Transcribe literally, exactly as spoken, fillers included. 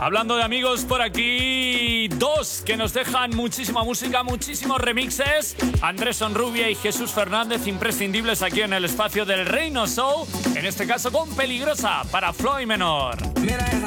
Hablando de amigos, por aquí dos que nos dejan muchísima música, muchísimos remixes. Andrés Onrubia y Jesús Fernández, imprescindibles aquí en el espacio del Reino Show. En este caso con Peligrosa para Floyd Menor. Mira.